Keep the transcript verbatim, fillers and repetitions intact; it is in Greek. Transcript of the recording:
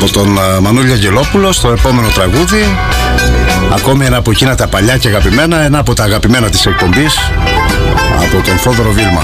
από τον Μανούλη Αγγελόπουλο στο επόμενο τραγούδι. Ακόμη ένα από εκείνα τα παλιά και αγαπημένα, ένα από τα αγαπημένα της εκπομπής, από τον Θόδωρο Βίλμα.